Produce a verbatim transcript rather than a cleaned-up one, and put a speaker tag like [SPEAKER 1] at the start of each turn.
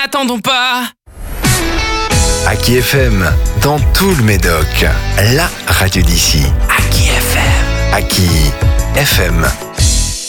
[SPEAKER 1] n'attendons pas.
[SPEAKER 2] Aki F M, dans tout le Médoc, la radio d'ici. Aki F M. Aki F M.